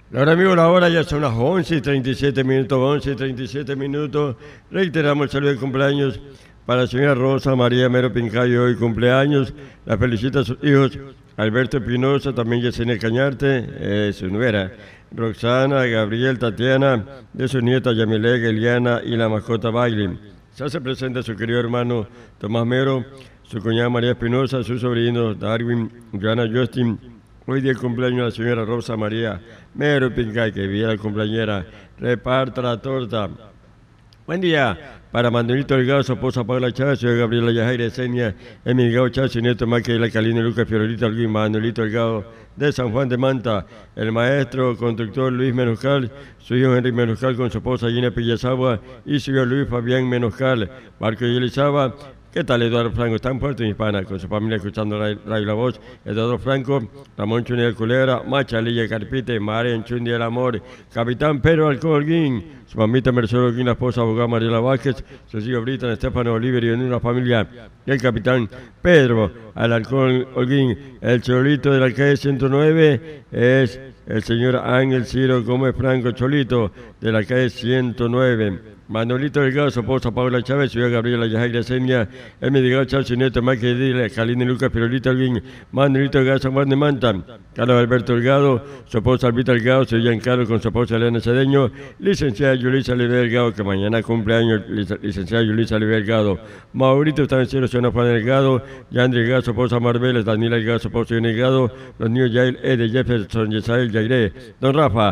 Ahora amigo, la hora ya son las 11:37 minutos, 11:37 minutos. Reiteramos el saludo de cumpleaños para la señora Rosa María Mero Pincayo, hoy cumpleaños. La felicita a sus hijos Alberto Espinosa, también Yesenia Cañarte, su nuera, Roxana, Gabriel, Tatiana, de su nieta Yamile, Eliana y la mascota Bailey. Se hace presente a su querido hermano Tomás Mero, su cuñada María Espinosa, sus sobrinos Darwin, Joana, Justin. Hoy día el cumpleaños de la señora Rosa María Mero Pincay, que viene la cumpleañera. Reparta la torta. Buen día para Manuelito Delgado, su esposa Paula Chávez, señor Gabriela Yajaira Esenia, Emil Delgado Chávez, su nieto Maquila Calino, Lucas Fiorita Alguín, Manuelito Delgado de San Juan de Manta, el maestro constructor Luis Menoscal, su hijo Henry Menoscal con su esposa Gina Pillazagua y su hijo Luis Fabián Menoscal, Marco y Elizaba. ¿Qué tal, Eduardo Franco? Está en Puerto Hispana con su familia escuchando Radio La Voz. Eduardo Franco, Ramón Chundia Culera, Macha Lilla Carpite, María Chundia del Amor, Capitán Pedro Alcolguín, su mamita Mercedes Holguín, la esposa abogada Mariela Vázquez, sus hijos Britan, Estefano Oliver y en una familia del Capitán Pedro Alarcón Holguín. El cholito de la calle 109 es el señor Ángel Ciro Gómez Franco Cholito de la calle 109. Manuelito Delgado, su esposa Paula Chávez, su hija Gabriela Yajaira Senia, Emil Delgado Chávez, su nieto Michael Dile, Calina y Lucas Pirolita Alguín, Manuelito Delgado San Juan de Manta, Carlos Alberto Delgado, su esposa Albita Delgado, su Giancarlo con su esposa Elena Cedeño, licenciada Yulisa Oliver Delgado, que mañana cumpleaños, licenciada Yulisa Oliver Delgado, Maurito Estanciero, su Juan Delgado, Yandri Delgado, su esposa Marbeles, Daniela Delgado, su esposa Yone Delgado, los niños Yael, Ede, Jefferson, Yesael, Yairé, Don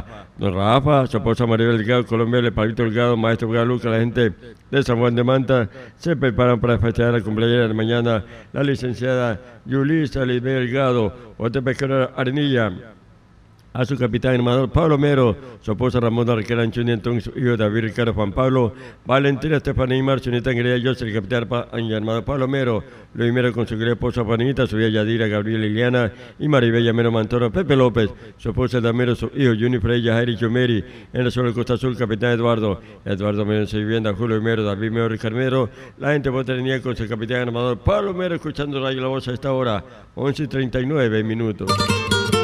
Rafa, su esposa Maribel Delgado, Colombia, el Palito Delgado, Maestro Galuca, la gente de San Juan de Manta se preparan para festejar la cumpleaños de mañana la licenciada Yulisa Oliver Delgado, Hotel Pesquero Arenilla. A su capitán hermano Pablo Mero, su esposa Ramón Arquera Anchuni, entonces su hijo David Ricardo Juan Pablo, Valentina Estefanía Mar, su nieta Angelina José, el capitán hermano Pablo Mero, Luis Mero con su querida esposa Panita, su hija Yadira, Gabriela Liliana y Maribella Mero Mantoro, Pepe López, su esposa Damero, su hijo Juni Freya, Jairi Chomeri, en la zona de Costa Azul, capitán Eduardo Mero en su vivienda, Julio Mero, David Mero, Ricardo Mero, la gente de Botanía con su capitán armador Pablo Mero, escuchando Radio La Voz a esta hora, 11:39 minutos.